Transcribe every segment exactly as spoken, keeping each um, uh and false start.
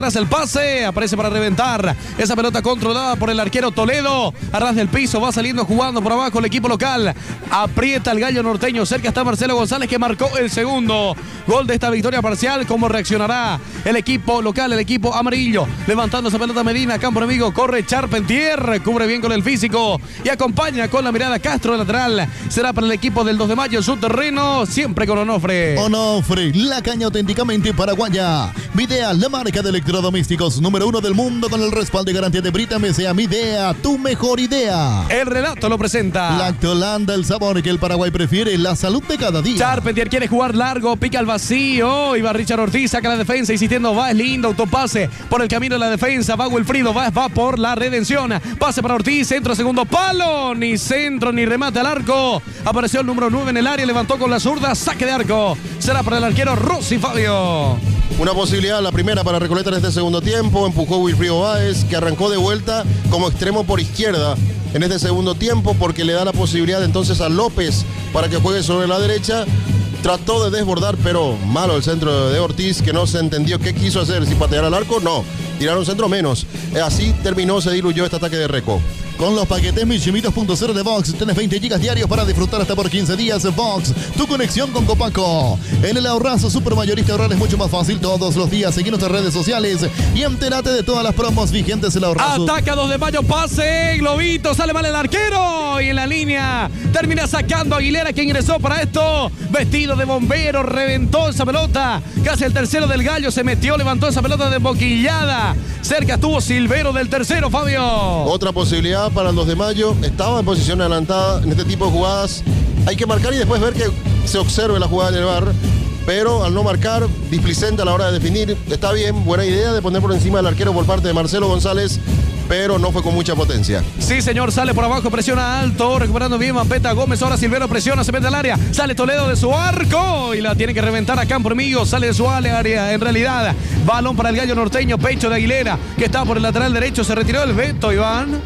Tras el pase, aparece para reventar esa pelota controlada por el arquero Toledo. A ras del piso, va saliendo jugando por abajo el equipo local. Aprieta el gallo norteño, cerca está Marcelo González que marcó el segundo gol de esta victoria parcial. ¿Cómo reaccionará el equipo local, el equipo amarillo? Levantando esa pelota Medina, campo enemigo, corre Charpentier, cubre bien con el físico y acompaña con la mirada Castro, lateral. Será para el equipo del dos de mayo en su terreno, siempre con Onofre. Onofre, la caña auténticamente paraguaya. Midea, la marca de electrodomésticos número uno del mundo con el respaldo y garantía de Brita M S A. Midea, tu mejor idea. El relato lo presenta Lactolanda, el sabor que el Paraguay prefiere, la salud de cada día. Charpentier quiere jugar largo, pica al vacío y va Richard Ortiz, saca la defensa insistiendo, va, es lindo, autopase por el camino de la defensa, va Wilfrido, va, va por la redención, pase para Ortiz, centro, segundo palo, ni centro ni remate al arco, apareció el número nueve en el área, levantó con la zurda, saque de arco, será para el arquero Rossi Fabio. Una posibilidad, la primera para Recoleta en este segundo tiempo, empujó Wilfrido Báez, que arrancó de vuelta como extremo por izquierda en este segundo tiempo, porque le da la posibilidad entonces a López para que juegue sobre la derecha. Trató de desbordar, pero malo el centro de Ortiz, que no se entendió qué quiso hacer, si patear al arco, no, tirar un centro menos. Así terminó, se diluyó este ataque de Reco. Con los paquetes Michimitos punto cero de Vox, tenés veinte gigas diarios para disfrutar hasta por quince días. Vox, tu conexión con Copaco. En el ahorrazo supermayorista ahorrar es mucho más fácil todos los días. Seguí nuestras redes sociales y entérate de todas las promos vigentes en el ahorrazo. Ataca dos de mayo, pase, globito, sale mal el arquero y en la línea termina sacando a Aguilera, que ingresó para esto. Vestido de bombero, reventó esa pelota. Casi el tercero del gallo se metió, levantó esa pelota de boquillada. Cerca estuvo Silvero del tercero, Fabio. Otra posibilidad para el dos de mayo, estaba en posición adelantada en este tipo de jugadas. Hay que marcar y después ver que se observe la jugada en el V A R, pero al no marcar, displicente a la hora de definir. Está bien, buena idea de poner por encima del arquero por parte de Marcelo González, pero no fue con mucha potencia. Sí, señor, sale por abajo, presiona alto, recuperando bien Mampeta Gómez, ahora Silvero presiona, se mete al área, sale Toledo de su arco y la tiene que reventar a campo enemigo, sale de su área, en realidad, balón para el gallo norteño, pecho de Aguilera, que está por el lateral derecho, se retiró el Beto, Iván.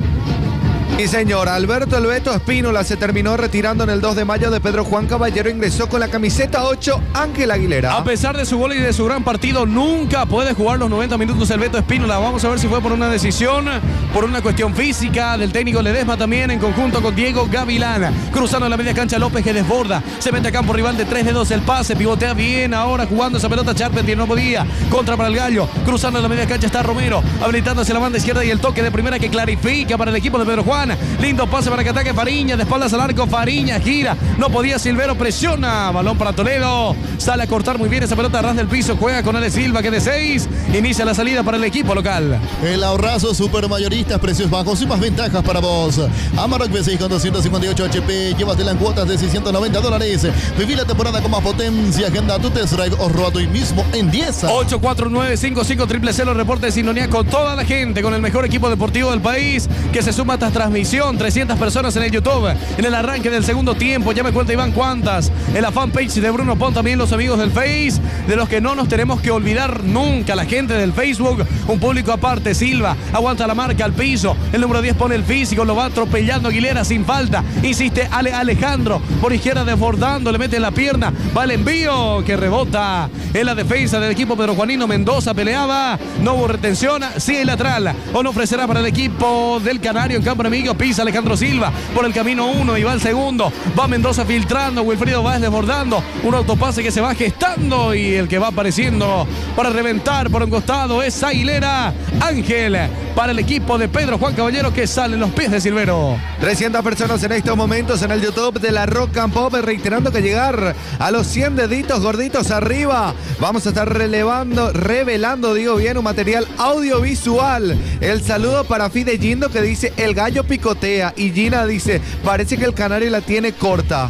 Sí, señor, Alberto El Beto Espínola se terminó retirando en el dos de mayo de Pedro Juan Caballero, ingresó con la camiseta ocho Ángel Aguilera. A pesar de su gol y de su gran partido, nunca puede jugar los noventa minutos el Beto Espínola. Vamos a ver si fue por una decisión, por una cuestión física del técnico Ledesma también, en conjunto con Diego Gavilán. Cruzando la media cancha López, que desborda, se mete a campo rival de tres dedos el pase, pivotea bien ahora jugando esa pelota Charpentier, no podía, contra para el gallo, cruzando la media cancha está Romero, habilitando hacia la banda izquierda y el toque de primera que clarifica para el equipo de Pedro Juan. Lindo pase para que ataque Fariña, de espaldas al arco, Fariña gira, no podía Silvero, presiona, balón para Toledo, sale a cortar muy bien esa pelota a ras del piso, juega con Ale Silva que de seis, inicia la salida para el equipo local. El ahorrazo supermayoristas, precios bajos y más ventajas para vos. Amarok V seis con doscientos cincuenta y ocho H P, llévatela en cuotas de seiscientos noventa dólares. Viví la temporada con más potencia, agenda tu test drive o roba hoy mismo en diez. ocho cuatro nueve cinco cinco cero cero, reporte de sintonía con toda la gente, con el mejor equipo deportivo del país, que se suma a esta transmisión. trescientas personas en el YouTube, en el arranque del segundo tiempo, ya me cuenta Iván cuántas, en la fanpage de Bruno Pon, también los amigos del Face, de los que no nos tenemos que olvidar nunca, la gente del Facebook, un público aparte. Silva aguanta la marca al piso, el número diez pone el físico, lo va atropellando Aguilera sin falta, insiste Ale Alejandro, por izquierda desbordando, le mete en la pierna, va el envío que rebota en la defensa del equipo Pedro Juanino. Mendoza peleaba, no hubo retención, sigue lateral, o no ofrecerá para el equipo del Canario en campo enemigo, pisa Alejandro Silva por el camino uno y va el segundo, va Mendoza filtrando, Wilfrido Báez desbordando, un autopase que se va gestando y el que va apareciendo para reventar por un costado es Aguilera. Ángel para el equipo de Pedro Juan Caballero, que sale en los pies de Silvero. trescientas personas en estos momentos en el YouTube de la Rock and Pop, reiterando que llegar a los cien deditos gorditos arriba, vamos a estar relevando, revelando, digo bien, un material audiovisual. El saludo para Fide Gindo, que dice el gallo picotea, y Gina dice parece que el canario la tiene corta.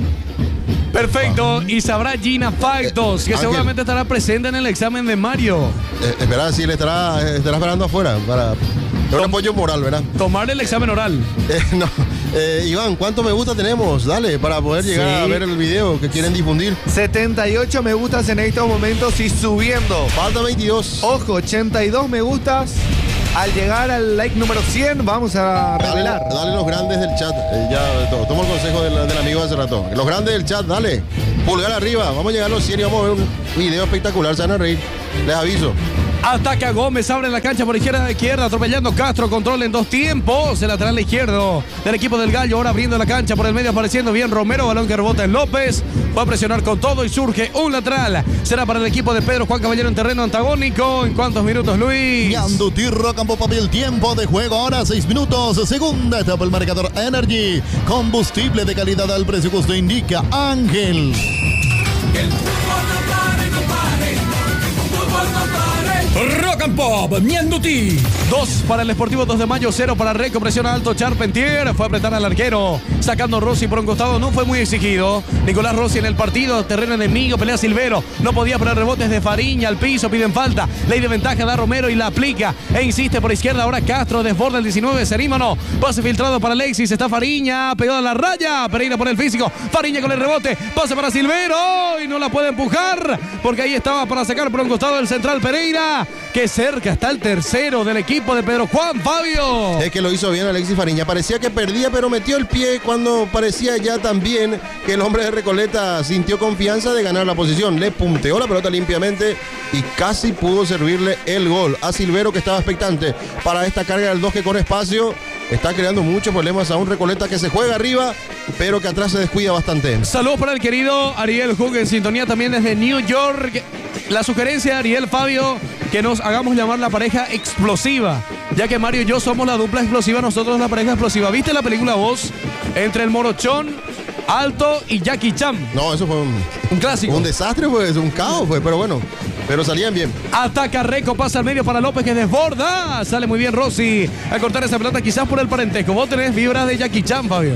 Perfecto, y sabrá Gina Factos, que Ángel, seguramente estará presente en el examen de Mario. Eh, espera, sí, le estará, eh, estará esperando afuera para un apoyo moral, ¿verdad? Tomarle el examen oral. Eh, no. eh, Iván, ¿cuánto me gusta tenemos? Dale, para poder llegar Sí. a ver el video que quieren difundir. setenta y ocho me gustas en estos momentos y subiendo. Falta veintidós. Ojo, ochenta y dos me gustas. Al llegar al like número cien, vamos a revelar. Dale, dale los grandes del chat. Eh, ya, to- tomo el consejo del, del amigo de hace rato. Los grandes del chat, dale. Pulgar arriba. Vamos a llegar a los cien y vamos a ver un video espectacular. Se van a reír. Les aviso. Ataca Gómez, abre la cancha por izquierda a izquierda, atropellando Castro, control en dos tiempos. El lateral izquierdo del equipo del Gallo, ahora abriendo la cancha por el medio, apareciendo bien Romero, balón que rebota en López. Va a presionar con todo y surge un lateral. Será para el equipo de Pedro Juan Caballero en terreno antagónico. ¿En cuántos minutos, Luis? Yanduti Rocampo, papel, tiempo de juego, ahora seis minutos. Segunda etapa, el marcador Energy. Combustible de calidad al precio que usted indica, Ángel. El fútbol no pare, no pare. El fútbol no pare. Rock and Pop, Mianduti. Dos para el Sportivo dos de Mayo, cero para Reco, presiona alto Charpentier, fue a apretar al arquero, sacando Rossi por un costado, no fue muy exigido. Nicolás Rossi en el partido, terreno enemigo, pelea Silvero, no podía poner rebotes de Fariña al piso, piden falta, ley de ventaja da Romero y la aplica, e insiste por izquierda, ahora Castro, desborda el diecinueve, Serímano, pase filtrado para Alexis, está Fariña, pegado a la raya, Pereira por el físico, Fariña con el rebote, pase para Silvero, y no la puede empujar, porque ahí estaba para sacar por un costado el central Pereira, que cerca está el tercero del equipo de Pedro Juan, Fabio. Es que lo hizo bien Alexis Fariña. Parecía que perdía, pero metió el pie cuando parecía ya también que el hombre de Recoleta sintió confianza de ganar la posición. Le punteó la pelota limpiamente y casi pudo servirle el gol a Silvero, que estaba expectante para esta carga del dos, que con espacio está creando muchos problemas a un Recoleta que se juega arriba, pero que atrás se descuida bastante. Saludos para el querido Ariel Hug en sintonía también desde New York. La sugerencia de Ariel, Fabio, que nos hagamos llamar la pareja explosiva, ya que Mario y yo somos la dupla explosiva, nosotros la pareja explosiva. ¿Viste la película Vos? Entre el Morochón, Alto y Jackie Chan. No, eso fue un, un clásico. Un desastre, pues, un caos, pues, pero bueno. Pero salían bien. Ataca Reco, pasa al medio para López, que desborda. Sale muy bien Rossi a cortar esa pelota, quizás por el parentesco. Vos tenés vibras de Jackie Chan, Fabio.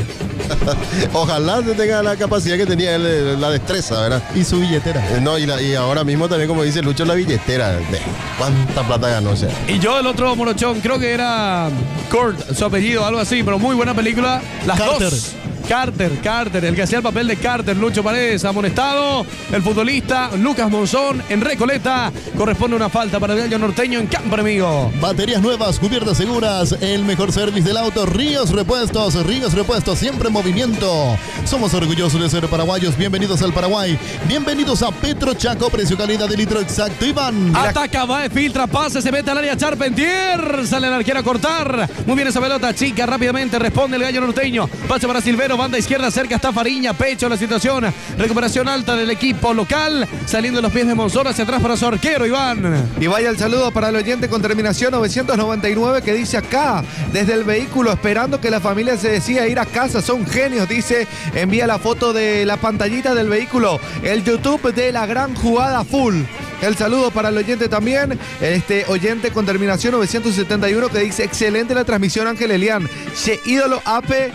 Ojalá tenga la capacidad que tenía él, la destreza, ¿verdad? Y su billetera. Eh, no, y, la, y ahora mismo también, como dice Lucho, la billetera. De ¿Cuánta plata ganó? O sea. Y yo, el otro morochón, creo que era Kurt, su apellido, algo así, pero muy buena película. Las Carter. dos. Carter, Carter, el que hacía el papel de Carter, Lucho Paredes, amonestado. El futbolista Lucas Monzón en Recoleta. Corresponde una falta para el Gallo Norteño en campo enemigo. Baterías nuevas, cubiertas seguras, el mejor servicio del auto, Ríos Repuestos, Ríos Repuestos, siempre en movimiento. Somos orgullosos de ser paraguayos, bienvenidos al Paraguay, bienvenidos a Petro Chaco, precio calidad de litro exacto, Iván. Ataca, va, filtra, pase, se mete al área Charpentier, sale el arquero a cortar. Muy bien esa pelota, chica, rápidamente responde el Gallo Norteño. Pase para Silvero, banda izquierda, cerca está Fariña, pecho la situación. Recuperación alta del equipo local, saliendo los pies de Monzón hacia atrás para su arquero, Iván. Y vaya el saludo para el oyente con terminación novecientos noventa y nueve, que dice acá, desde el vehículo, esperando que la familia se decida ir a casa. Son genios, dice. Envía la foto de la pantallita del vehículo. El YouTube de la gran jugada full. El saludo para el oyente también, este oyente con terminación novecientos setenta y uno, que dice, excelente la transmisión, Ángel Elián. Che ídolo ape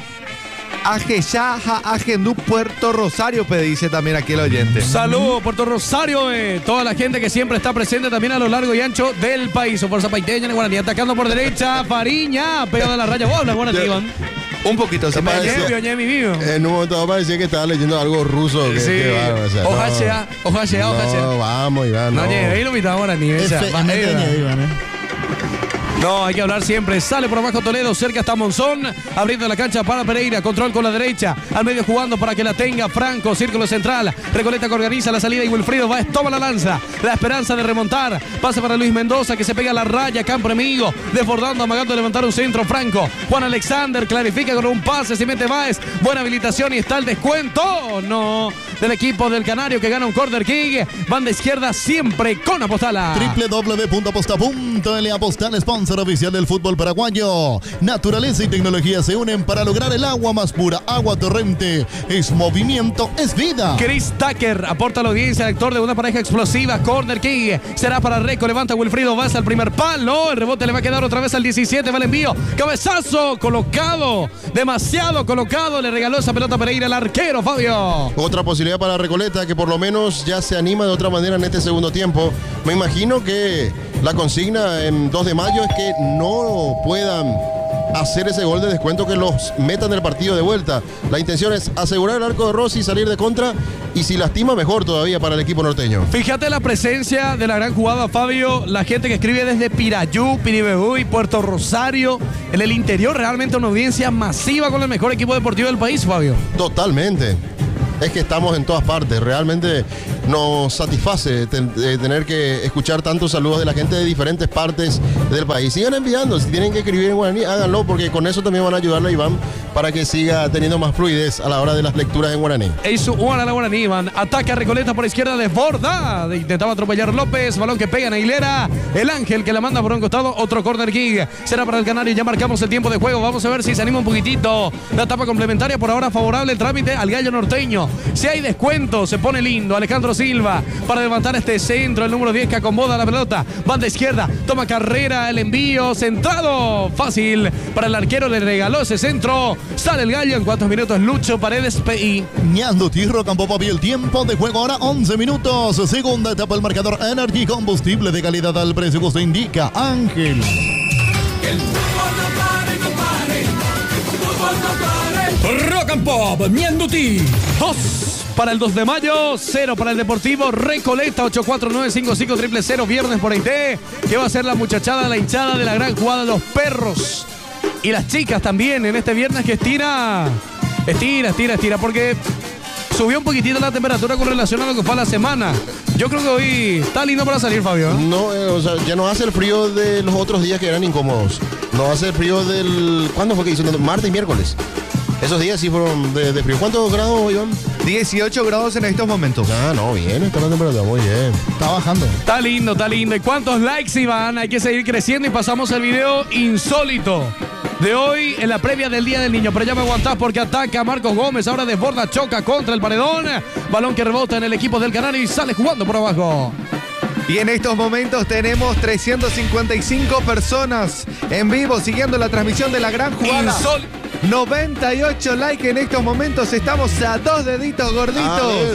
Ajeyaja, Agendú, Puerto Rosario, pe, dice también aquí el oyente. Saludos, Puerto Rosario, eh. toda la gente que siempre está presente también a lo largo y ancho del país. O Fuerza Paiteña, Guaraní, atacando por derecha, Fariña, pegado de la raya. Vos hablas, Guaraní, Iván. Un poquito, se parecía. En un momento parecía que estaba leyendo algo ruso. Que, sí. que bárbaro, o sea, Ojalá, ojalá, ojalá. No, vamos, Iván. No, No, ahí lo invitaba Guaraní. No, hay que hablar siempre. Sale por abajo Toledo, cerca está Monzón, abriendo la cancha para Pereira, control con la derecha, al medio jugando para que la tenga Franco, círculo central, Recoleta que organiza la salida y Wilfrido Báez toma la lanza, la esperanza de remontar, pasa para Luis Mendoza que se pega a la raya, campo enemigo, desbordando, amagando de levantar un centro, Franco, Juan Alexander clarifica con un pase, se mete Báez, buena habilitación y está el descuento, no, del equipo del Canario que gana un corner kick, banda izquierda siempre con Apostala. doble u doble u doble u punto aposta punto ele, Apostal, sponsor oficial del fútbol paraguayo. Naturaleza y tecnología se unen para lograr el agua más pura. Agua Torrente es movimiento, es vida. Chris Tucker aporta a la audiencia, el actor de una pareja explosiva. Corner kick será para Reco. Levanta Wilfrido Vaz al primer palo. El rebote le va a quedar otra vez al diecisiete. Va el envío. Cabezazo colocado. Demasiado colocado. Le regaló esa pelota Pereira al arquero, Fabio. Otra posibilidad para Recoleta, que por lo menos ya se anima de otra manera en este segundo tiempo. Me imagino que la consigna en dos de mayo es que no puedan hacer ese gol de descuento, que los metan del partido de vuelta. La intención es asegurar el arco de Rossi, salir de contra, y si lastima, mejor todavía para el equipo norteño. Fíjate la presencia de la gran jugada, Fabio. La gente que escribe desde Pirayú, Piribebuy, Puerto Rosario, en el interior, realmente una audiencia masiva con el mejor equipo deportivo del país, Fabio. Totalmente. Es que estamos en todas partes. Realmente nos satisface ten, eh, tener que escuchar tantos saludos de la gente de diferentes partes del país. Sigan enviando, si tienen que escribir en guaraní, háganlo, porque con eso también van a ayudarle a Iván para que siga teniendo más fluidez a la hora de las lecturas en guaraní. Eso, una la guaraní, Iván. Ataca Recoleta por izquierda, desborda. Intentaba atropellar López, balón que pega en Aguilera. El Ángel que la manda por un costado, otro corner kick. Será para el Canario, ya marcamos el tiempo de juego. Vamos a ver si se anima un poquitito. La etapa complementaria por ahora favorable el trámite al Gallo Norteño. Si hay descuento, se pone lindo. Alejandro Silva para levantar este centro. El número diez que acomoda la pelota. Banda izquierda, toma carrera, el envío centrado. Fácil para el arquero, le regaló ese centro. Sale el Gallo. En cuántos minutos Lucho Paredes P I. Ñando Tirro Campo Papi, el tiempo de juego ahora once minutos. Segunda etapa, el marcador Energy, combustible de calidad al precio que usted indica. Ángel. Que el fútbol no pare, no pare. El fútbol no pare. Rock and Pop, Ñanduti. Dos para el dos de mayo, cero para el Deportivo Recoleta, ocho cuatro nueve cinco cinco cero cero cero, viernes por I T, que va a ser la muchachada, la hinchada de la gran jugada de los perros. Y las chicas también en este viernes que estira, estira, estira, estira, porque subió un poquitito la temperatura con relación a lo que fue la semana. Yo creo que hoy está lindo para salir, Fabio. No, eh, o sea, ya no hace el frío de los otros días que eran incómodos. No hace el frío del... ¿Cuándo fue que hizo? Martes y miércoles. Esos días sí fueron de, de frío. ¿Cuántos grados, Iván? dieciocho grados en estos momentos. Ah, no, bien, está la temperatura, muy bien. Está bajando. Está lindo, está lindo. ¿Y cuántos likes, Iván? Hay que seguir creciendo y pasamos el video insólito de hoy en la previa del Día del Niño. Pero ya me aguantás porque ataca Marcos Gómez. Ahora desborda, choca contra el paredón. Balón que rebota en el equipo del Canario y sale jugando por abajo. Y en estos momentos tenemos trescientas cincuenta y cinco personas en vivo siguiendo la transmisión de la gran jugada. Insólito. noventa y ocho likes en estos momentos. Estamos a dos deditos gorditos.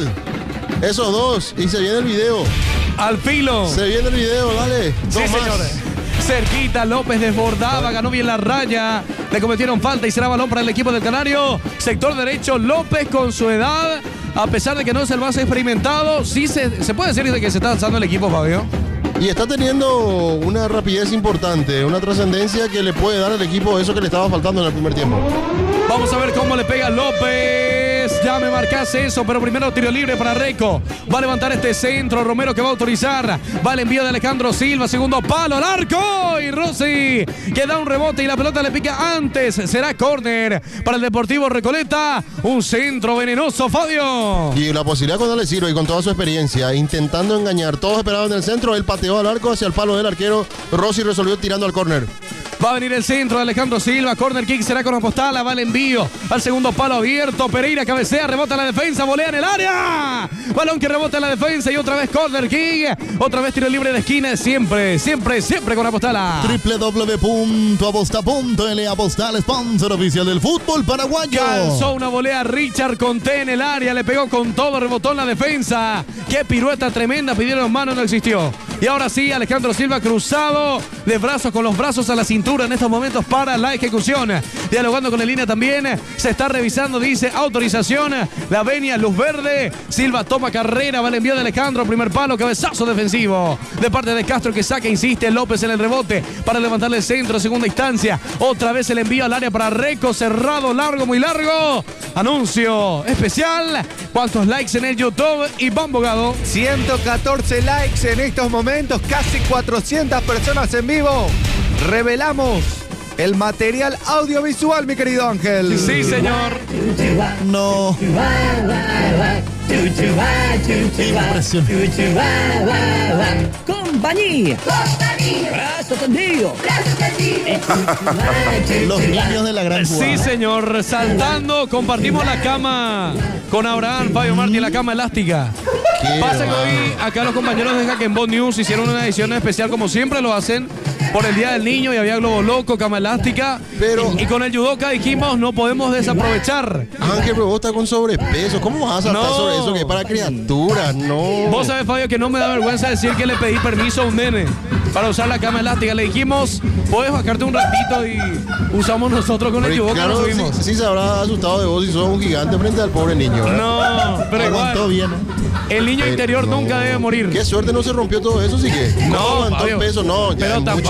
Ah, esos dos. Y se viene el video. Al filo. Se viene el video, dale. Sí, Dos más. señores. Cerquita, López desbordaba, ganó bien la raya. Le cometieron falta y será balón para el equipo del Canario. Sector derecho, López con su edad. A pesar de que no es el más experimentado, sí se, se puede decir de que se está alzando el equipo, Fabio. Y está teniendo una rapidez importante, una trascendencia que le puede dar al equipo eso que le estaba faltando en el primer tiempo. Vamos a ver cómo le pega López. Ya me marcase eso, pero primero tiro libre para Reco. Va a levantar este centro. Romero que va a autorizar. Va el envío de Alejandro Silva. Segundo palo al arco. Y Rossi que da un rebote y la pelota le pica antes. Será córner para el Deportivo Recoleta. Un centro venenoso, Fabio. Y la posibilidad con Ale Ciro y con toda su experiencia, intentando engañar. Todos esperaban en el centro. Él pateó al arco hacia el palo del arquero. Rossi resolvió tirando al córner. Va a venir el centro de Alejandro Silva. Corner kick será con Apostala. Va el envío al segundo palo abierto. Pereira cabecea, rebota la defensa, volea en el área. Balón que rebota en la defensa y otra vez corner kick. Otra vez tiro libre de esquina. Siempre, siempre, siempre con Apostala. doble u doble u doble u punto aposta punto ele. Apostala, sponsor oficial del fútbol paraguayo. Calzó una volea Richard Conté en el área. Le pegó con todo, rebotó en la defensa. Qué pirueta tremenda. Pidieron mano, no existió. Y ahora sí, Alejandro Silva cruzado de brazos con los brazos a la cintura en estos momentos para la ejecución. Dialogando con el línea también. Se está revisando, dice autorización. La venia, luz verde. Silva toma carrera. Va el envío de Alejandro. Primer palo, cabezazo defensivo. De parte de Castro que saca, insiste López en el rebote para levantarle el centro. Segunda instancia. Otra vez el envío al área para Reco. Cerrado, largo, muy largo. Anuncio especial. ¿Cuántos likes en el YouTube? Iván Bogado. ciento catorce likes en estos momentos. Casi cuatrocientas personas en vivo. Revelamos el material audiovisual, mi querido Ángel. Sí, señor. No. Compañía. Brazo tendido. Los niños de la gran jugada. Sí, señor. Saltando, compartimos la cama con Abraham, Fabio Martí, la cama elástica. Qué Pasa que va. hoy acá los compañeros de Hack'n'Ball News hicieron una edición especial como siempre lo hacen por el Día del Niño y había globo loco, cama elástica. Pero- y, y con el judoka dijimos no podemos desaprovechar. Ángel, pero vos estás con sobrepeso. ¿Cómo vas a saltar No. sobre eso que es para criaturas? No. Vos sabés, Fabio, que no me da vergüenza decir que le pedí permiso a un nene para usar la cama elástica. Le dijimos, puedes bajarte un ratito y usamos nosotros con el Pero judoka, claro, nos sí, subimos. sí se habrá asustado de vos si sos un gigante frente al pobre niño, ¿verdad? No, pero Aguantó igual, bien, ¿eh? el niño Eh, interior no. nunca debe morir. Qué suerte no se rompió todo eso, sí que. No, ¿Cómo aguantó Fabio, el peso? No, ya pero es tampoco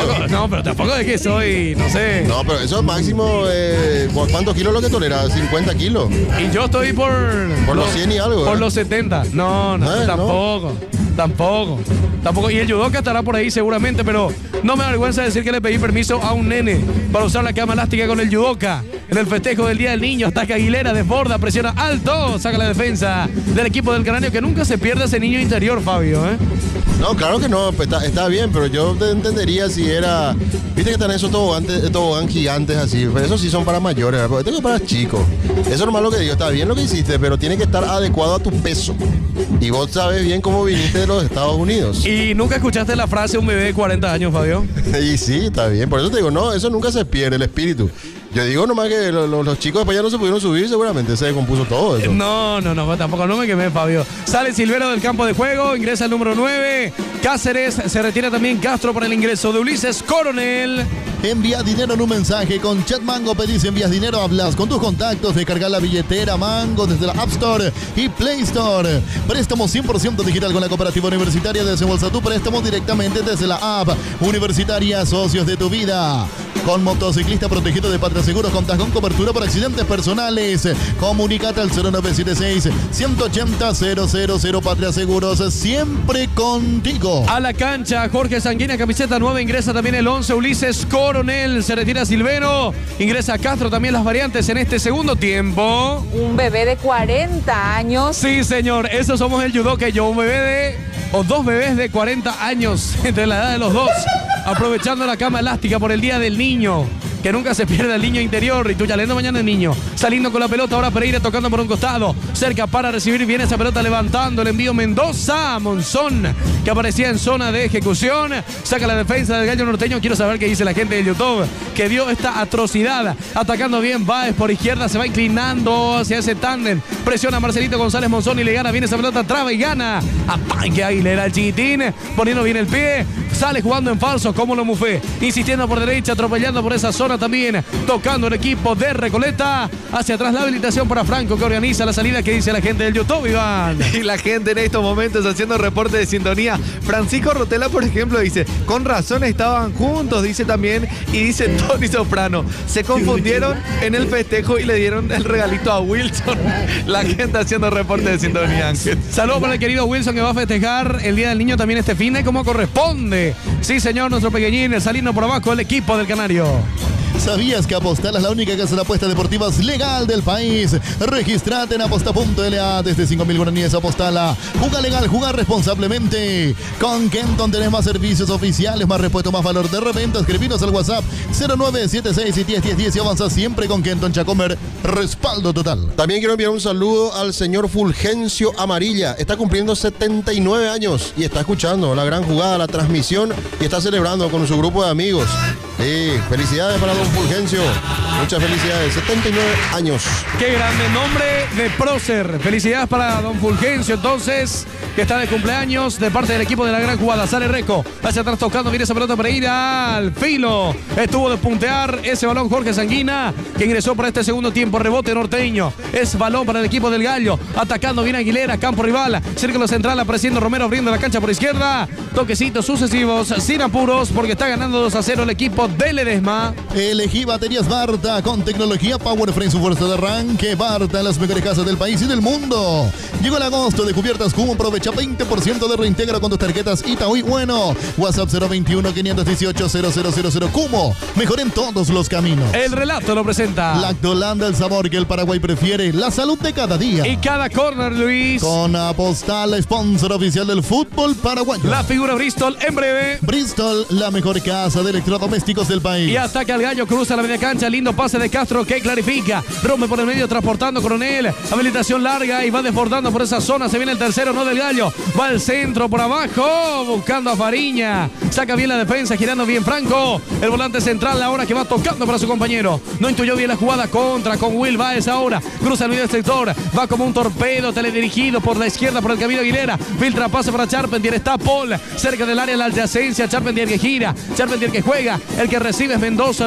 tampoco, no, pero tampoco es que soy, no sé. No, pero eso es máximo, eh, ¿cuántos kilos lo que tolera? ¿cincuenta kilos? Y yo estoy por... Por los cien y algo, Por ¿eh? los setenta. No, no, Eh, tampoco. Tampoco. Tampoco. Y el judoka estará por ahí seguramente, pero no me da vergüenza decir que le pedí permiso a un nene para usar la cama elástica con el judoka. En el festejo del Día del Niño, ataca Aguilera, desborda, presiona alto, saca la defensa del equipo del Canario, que nunca se pierde ese niño interior, Fabio, ¿eh? No, claro que no, pues está, está bien, pero yo te entendería si era... Viste que están esos toboganes, tobogán gigantes así, pero esos sí son para mayores, porque tengo para chicos. Eso es nomás lo que digo, está bien lo que hiciste, pero tiene que estar adecuado a tu peso. Y vos sabes bien cómo viniste de los Estados Unidos. ¿Y nunca escuchaste la frase un bebé de cuarenta años, Fabio? Y sí, está bien, por eso te digo, no, eso nunca se pierde, el espíritu. Yo digo nomás que lo, lo, los chicos después ya no se pudieron subir, seguramente se descompuso todo eso. No, no, no, tampoco no me quemé, Fabio. Sale Silvero del campo de juego, ingresa el número nueve. Cáceres, se retira también Castro por el ingreso de Ulises Coronel. Envía dinero en un mensaje con Chat Mango, pedís envías dinero, hablas con tus contactos, descargar la billetera Mango desde la App Store y Play Store. Préstamo cien por ciento digital con la Cooperativa Universitaria. Desembolsa tu préstamo directamente desde la app Universitaria Socios de tu Vida. Con motociclista protegido de Patria Seguros, contás con cobertura por accidentes personales. Comunicate al cero nueve siete seis, uno ocho cero, cero cero cero. Patria Seguros, siempre contigo. A la cancha, Jorge Sanguina, camiseta nueve, ingresa también el once, Ulises Coronel, se retira Silvero, ingresa Castro, también las variantes en este segundo tiempo. Un bebé de cuarenta años. Sí, señor, eso somos el judoka y yo, un bebé de, o dos bebés de cuarenta años, entre la edad de los dos, aprovechando la cama elástica por el Día del Niño. Que nunca se pierda el niño interior. Y tú ya leyendo mañana el niño. Saliendo con la pelota. Ahora Pereira tocando por un costado. Cerca para recibir. Viene esa pelota levantando. El envío Mendoza. Monzón. Que aparecía en zona de ejecución. Saca la defensa del Gallo Norteño. Quiero saber qué dice la gente del YouTube. Que dio esta atrocidad. Atacando bien. Baez por izquierda. Se va inclinando hacia ese tándem. Presiona Marcelito González Monzón y le gana. Viene esa pelota. Traba y gana. Apanque Aguilera el chiquitín. Poniendo bien el pie. Sale jugando en falso. Como lo mufé. Insistiendo por derecha. Atropellando por esa zona. También tocando el equipo de Recoleta. Hacia atrás la habilitación para Franco, que organiza la salida. Que dice la gente del YouTube, Iván. Y la gente en estos momentos haciendo reporte de sintonía. Francisco Rotela, por ejemplo, dice: con razón estaban juntos, dice también. Y dice Tony Soprano: se confundieron en el festejo y le dieron el regalito a Wilson. La gente haciendo reporte de sintonía, Ángel. Saludos para el querido Wilson, que va a festejar el Día del Niño también este fin de como corresponde. Sí, señor, nuestro pequeñín, saliendo por abajo el equipo del Canario. ¿Sabías que Apostal es la única casa de apuestas deportivas legal del país? Registrate en aposta punto l a desde cinco mil guaraníes. Apostala. Juga legal, jugar responsablemente. Con Kenton tenés más servicios oficiales, más repuesto, más valor de reventa. Escribinos al WhatsApp cero nueve siete seis y diez diez diez y avanza siempre con Kenton Chacomer. Respaldo total. También quiero enviar un saludo al señor Fulgencio Amarilla. Está cumpliendo setenta y nueve años y está escuchando la gran jugada, la transmisión, y está celebrando con su grupo de amigos. Sí, felicidades para don Fulgencio. Muchas felicidades. setenta y nueve años. Qué grande nombre de prócer. Felicidades para don Fulgencio, entonces, que está de cumpleaños de parte del equipo de la gran jugada. Sale Reco. Hacia atrás tocando. Viene esa pelota para ir al filo. Estuvo de puntear ese balón Jorge Sanguina, que ingresó para este segundo tiempo. Rebote norteño. Es balón para el equipo del Gallo. Atacando bien Aguilera. Campo rival. Círculo central. Apareciendo Romero abriendo la cancha por izquierda. Toquecitos sucesivos. Sin apuros, porque está ganando dos a cero el equipo de Ledesma. Elegí baterías Barta con tecnología Power Frame, su fuerza de arranque. Barta en las mejores casas del país y del mundo. Llegó el agosto de cubiertas Kumo. Aprovecha veinte por ciento de reintegro con tus tarjetas Itaú y Bueno. WhatsApp cero veintiuno, quinientos dieciocho, cero cero cero cero. Kumo. Mejor en todos los caminos. El relato lo presenta Lactolanda, el sabor que el Paraguay prefiere. La salud de cada día. y cada corner, Luis. Con Apostal, sponsor oficial del fútbol paraguayo. La figura Bristol en breve. Bristol, la mejor casa de electrodomésticos del país. Y ataca al Gallo, cruza la media cancha, lindo pase de Castro que clarifica, rompe por el medio transportando Coronel, habilitación larga y va desbordando por esa zona, se viene el tercero, no del Gallo, va al centro por abajo, buscando a Fariña, saca bien la defensa, girando bien Franco, el volante central ahora que va tocando para su compañero, no intuyó bien la jugada contra con Will Baez ahora, cruza el medio del sector, va como un torpedo teledirigido por la izquierda por el camino Aguilera, filtra pase para Charpentier, está Paul, cerca del área de la adyacencia, Charpentier que gira, Charpentier que juega, el que recibe es Mendoza,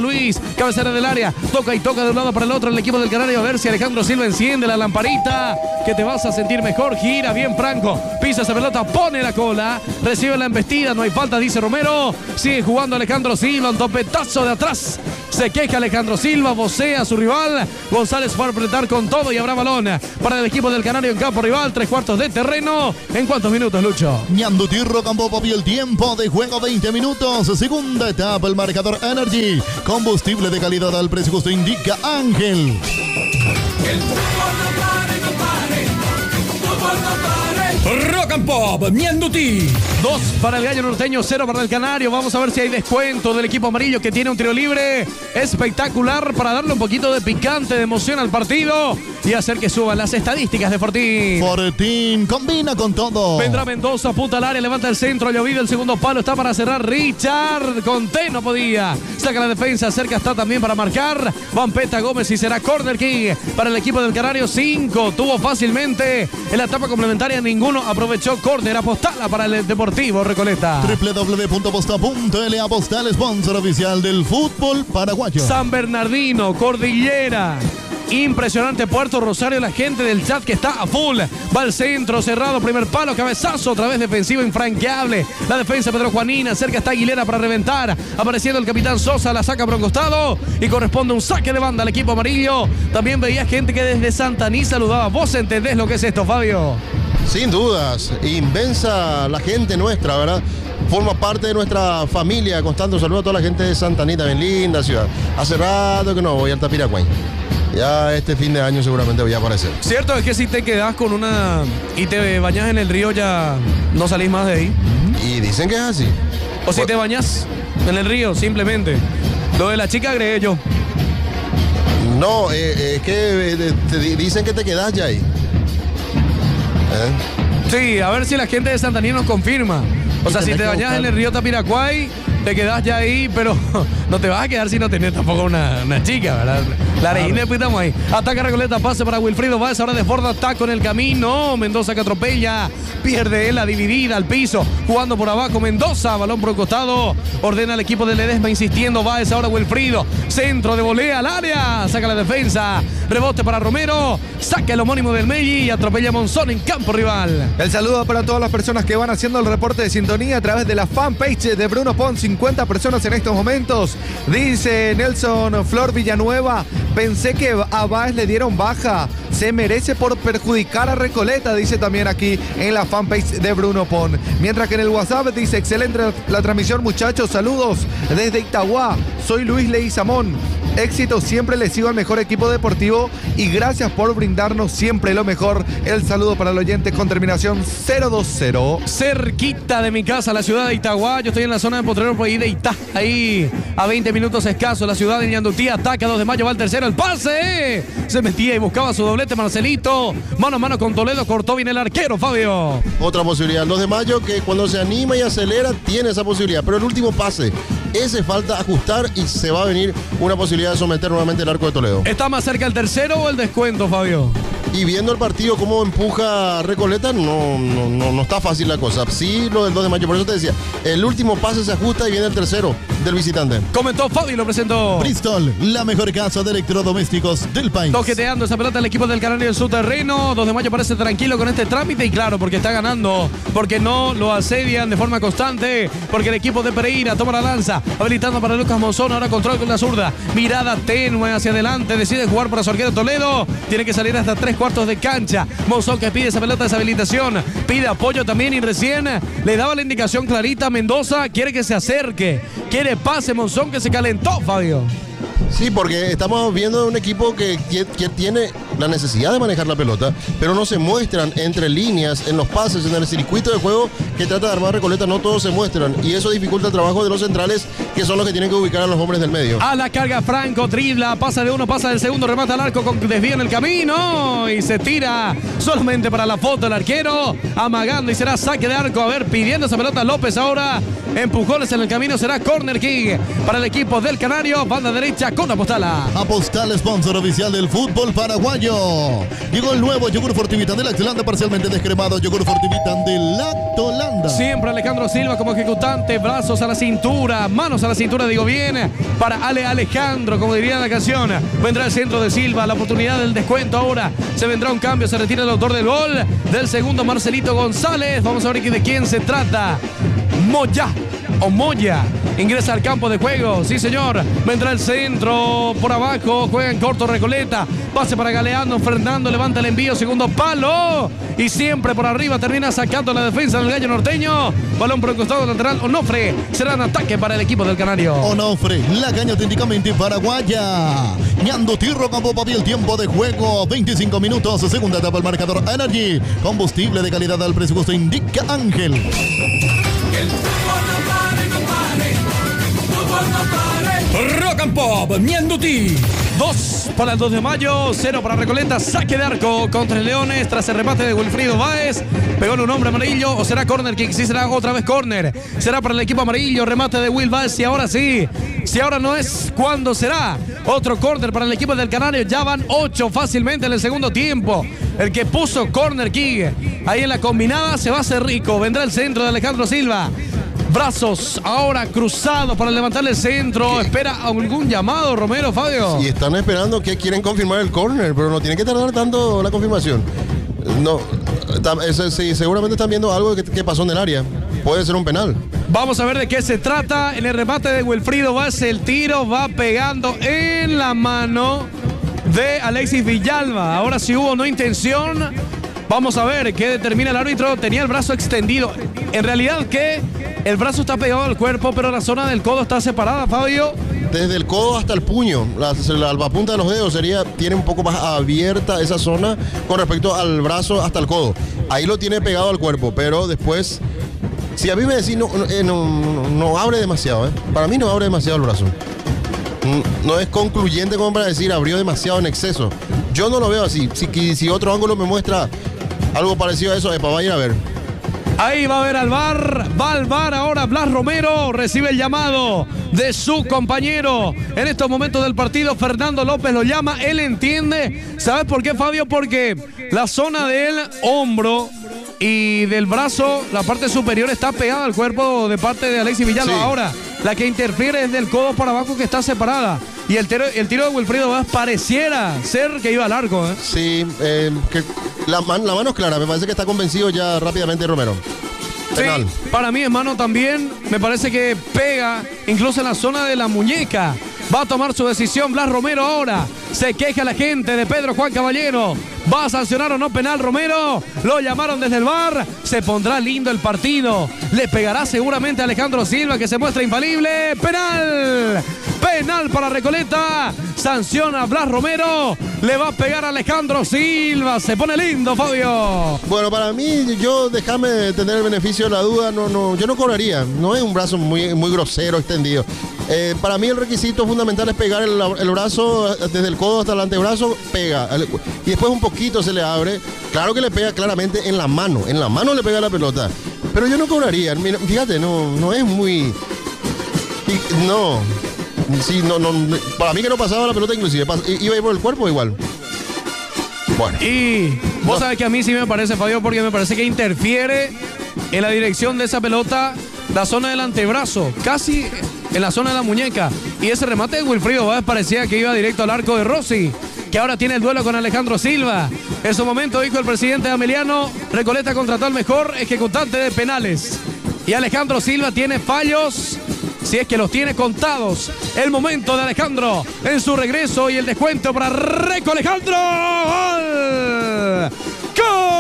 Luis, cabecera del área, toca y toca de un lado para el otro el equipo del Canario, a ver si Alejandro Silva enciende la lamparita, que te vas a sentir mejor, gira bien Franco, pisa esa pelota, pone la cola, recibe la embestida, no hay falta, dice Romero, sigue jugando Alejandro Silva, un topetazo de atrás, se queja Alejandro Silva, vocea a su rival, González fue a apretar con todo y habrá balón para el equipo del Canario en campo rival, tres cuartos de terreno, ¿en cuántos minutos, Lucho? Ñanduti Rock and Pop y el tiempo de juego veinte minutos, segunda etapa, el marcador Energy, combustible de calidad al precio justo, indica Ángel. El fútbol no pare, no pare. Fútbol no pare. Rock and Pop, Ñanduti. Dos para el Gallo Norteño, cero para el Canario. Vamos a ver si hay descuento del equipo amarillo que tiene un tiro libre espectacular para darle un poquito de picante, de emoción al partido y hacer que suban las estadísticas de Fortín. Fortín combina con todo. Vendrá Mendoza, apunta al área, levanta el centro, llovido el segundo palo, está para cerrar Richard, Conté no podía, saca la defensa, cerca está también para marcar Vampeta Gómez y será corner kick para el equipo del Canario. Cinco, tuvo fácilmente en la etapa complementaria, ninguno aprovechó corner, apostala para el Deportivo Recoleta. doble u doble u doble u punto aposta punto ele, Apostal, sponsor oficial del fútbol paraguayo. San Bernardino, Cordillera. Impresionante Puerto Rosario, la gente del chat que está a full. Va al centro, cerrado, primer palo, cabezazo, otra vez defensivo infranqueable. La defensa Pedro Juanina, cerca está Aguilera para reventar. Apareciendo el capitán Sosa, la saca por un costado y corresponde un saque de banda al equipo amarillo. También veía gente que desde Santaní saludaba. ¿Vos entendés lo que es esto, Fabio? Sin dudas, inmensa la gente nuestra, ¿verdad? Forma parte de nuestra familia. Constante saludo a toda la gente de Santanita, bien linda ciudad. Hace rato que no voy al Tapiracuay. Ya este fin de año seguramente voy a aparecer. Cierto es que si te quedás con una y te bañás en el río ya no salís más de ahí. Y dicen que es así. O si te bañás en el río, simplemente. Lo de la chica agregué yo. No, es eh, eh, que eh, te dicen que te quedás ya ahí. ¿Eh? Sí, a ver si la gente de Santaní nos confirma. O sea, si te bañás en el río Tapiracuay, te quedás ya ahí, pero no te vas a quedar si no tenés tampoco una, una chica, ¿verdad? La Regina, después estamos ahí. Ataca Recoleta, pase para Wilfrido Báez, ahora desborda, está con el camino. Mendoza que atropella, pierde él la dividida al piso, jugando por abajo Mendoza, balón por un costado, ordena al equipo de Ledesma insistiendo, Báez, ahora Wilfrido, centro de volea al área, saca la defensa, rebote para Romero, saca el homónimo del Melli y atropella a Monzón en campo rival. El saludo para todas las personas que van haciendo el reporte de sintonía a través de la fanpage de Bruno Pons, cincuenta personas en estos momentos. Dice Nelson Flor Villanueva, pensé que a Báez le dieron baja, se merece por perjudicar a Recoleta, dice también aquí en la fanpage de Bruno Pon. Mientras que en el WhatsApp dice, excelente la transmisión muchachos, saludos desde Itagua, soy Luis Leguizamón. Éxito, siempre les sigo al mejor equipo deportivo y gracias por brindarnos siempre lo mejor. El saludo para el oyente con terminación cero dos cero. Cerquita de mi casa, la ciudad de Itagua. Yo estoy en la zona de Potrero por ahí de Itá. Ahí a veinte minutos escasos, la ciudad de Ñandutí. Ataca dos de mayo, va el tercero, el pase. Se metía y buscaba su doblete Marcelito. Mano a mano con Toledo, cortó bien el arquero, Fabio. Otra posibilidad, el dos de mayo, que cuando se anima y acelera tiene esa posibilidad. Pero el último pase, ese falta ajustar y se va a venir una posibilidad de someter nuevamente el arco de Toledo. ¿Está más cerca el tercero o el descuento, Fabio? Y viendo el partido cómo empuja Recoleta, no, no, no, no está fácil la cosa. Sí, lo del dos de mayo, por eso te decía, el último pase se ajusta y viene el tercero del visitante. Comentó Fabio y lo presentó. Bristol, la mejor casa de electrodomésticos del país. Toqueteando esa pelota el equipo del Canario en su terreno. dos de mayo parece tranquilo con este trámite y claro, porque está ganando, porque no lo asedian de forma constante, porque el equipo de Pereira toma la lanza, habilitando para Lucas Monzón, ahora control con la zurda, mirada tenue hacia adelante, decide jugar para su arquero Toledo, tiene que salir hasta tres cuartos de cancha. Monzón que pide esa pelota, esa habilitación, pide apoyo también y recién le daba la indicación clarita a Mendoza, quiere que se acerque, quiere pase Monzón que se calentó, Fabio. Sí, porque estamos viendo un equipo que, que, que tiene la necesidad de manejar la pelota, pero no se muestran entre líneas, en los pases, en el circuito de juego que trata de armar Recoleta, no todos se muestran y eso dificulta el trabajo de los centrales, que son los que tienen que ubicar a los hombres del medio. A la carga Franco, dribla, pasa de uno, pasa del segundo, remata al arco con desvío en el camino y se tira solamente para la foto el arquero, amagando y será saque de arco. A ver, pidiendo esa pelota López ahora, empujones en el camino, será corner kick para el equipo del Canario, banda derecha con Apostala. Apostal, sponsor oficial del fútbol paraguayo. mayo. Llegó el nuevo yogur Fortivitan de Lactolanda, parcialmente descremado. Yogur Fortivitan de Lactolanda. Siempre Alejandro Silva como ejecutante, brazos a la cintura, manos a la cintura, digo bien, para Ale Alejandro, como diría la canción. Vendrá el centro de Silva, la oportunidad del descuento ahora. Se vendrá un cambio, se retira el autor del gol. Del segundo, Marcelito González. Vamos a ver de quién se trata. Moya o Moya ingresa al campo de juego, sí señor, vendrá el centro por abajo, juega en corto Recoleta, pase para Galeano, Fernando levanta el envío, segundo palo y siempre por arriba termina sacando la defensa del gallo norteño, balón por el costado lateral, Onofre, será un ataque para el equipo del Canario. Onofre, la caña auténticamente paraguaya. Ñando Tirro campo para el tiempo de juego, veinticinco minutos, segunda etapa el marcador Energy, combustible de calidad al presupuesto indica Ángel. El fútbol no pare, no pare. Fútbol no pare. Rock and Pop, Ñandutí. Dos para el dos de mayo, cero para Recoleta, saque de arco contra el Leones tras el remate de Wilfrido Báez. Pegó en un hombre amarillo o será corner kick, sí será otra vez corner. Será para el equipo amarillo, remate de Will Báez y ahora sí. Si ahora no es, ¿cuándo será? Otro corner para el equipo del Canario, ya van ocho fácilmente en el segundo tiempo. El que puso corner kick ahí en la combinada se va a hacer rico. Vendrá el centro de Alejandro Silva. Brazos ahora cruzados para levantar el centro. ¿Qué? Espera algún llamado, Romero, Fabio. Y están esperando que quieren confirmar el córner, pero no tiene que tardar tanto la confirmación. No, sí, seguramente están viendo algo que, que pasó en el área. Puede ser un penal. Vamos a ver de qué se trata. En el remate de Wilfrido Vázquez, el tiro va pegando en la mano de Alexis Villalba. Ahora sí hubo no intención. Vamos a ver qué determina el árbitro. Tenía el brazo extendido. En realidad que el brazo está pegado al cuerpo, pero la zona del codo está separada, Fabio. Desde el codo hasta el puño, la, la, la punta de los dedos sería, tiene un poco más abierta esa zona con respecto al brazo hasta el codo. Ahí lo tiene pegado al cuerpo, pero después, si a mí me decís, no, no, no, no abre demasiado, ¿eh? Para mí no abre demasiado el brazo. No es concluyente como para decir abrió demasiado en exceso. Yo no lo veo así. Si, si otro ángulo me muestra algo parecido a eso, epa, va a ir a ver. Ahí va a ver al V A R, va al V A R ahora Blas Romero, recibe el llamado de su compañero. En estos momentos del partido, Fernando López lo llama, él entiende. ¿Sabes por qué, Fabio? Porque la zona del hombro y del brazo, la parte superior está pegada al cuerpo de parte de Alexis Villalba. Sí. Ahora, la que interfiere es del codo para abajo que está separada. Y el tiro, el tiro de Wilfrido Vázquez pareciera ser que iba al arco, ¿eh? Sí, eh, que la, man, la mano es clara, me parece que está convencido ya rápidamente Romero. Penal. Sí, para mí es mano también, me parece que pega incluso en la zona de la muñeca. Va a tomar su decisión Blas Romero ahora. Se queja la gente de Pedro Juan Caballero. ¿Va a sancionar o no penal Romero? Lo llamaron desde el V A R. Se pondrá lindo el partido. Le pegará seguramente a Alejandro Silva, que se muestra infalible. ¡Penal! Penal para Recoleta. Sanciona a Blas Romero. Le va a pegar a Alejandro Silva. Se pone lindo, Fabio. Bueno, para mí, yo déjame tener el beneficio de la duda. No, no, yo no cobraría. No es un brazo muy, muy grosero, extendido. Eh, para mí el requisito fundamental es pegar el, el brazo desde el codo hasta el antebrazo, pega. Y después un poquito se le abre. Claro que le pega claramente en la mano. En la mano le pega la pelota. Pero yo no cobraría. Mira, fíjate, no, no es muy... No. Sí, no, no. Para mí que no pasaba la pelota inclusive. Iba a ir por el cuerpo igual. Bueno. Y vos no. sabés que a mí sí me parece, Fabio, porque me parece que interfiere en la dirección de esa pelota la zona del antebrazo. Casi... en la zona de la muñeca. Y ese remate de Wilfrido Vázquez parecía que iba directo al arco de Rossi, que ahora tiene el duelo con Alejandro Silva. En su momento dijo el presidente Ameliano, Recoleta contrató al mejor ejecutante de penales. Y Alejandro Silva tiene fallos, si es que los tiene contados. El momento de Alejandro en su regreso y el descuento para Reco Alejandro. ¡Gol! ¡Gol!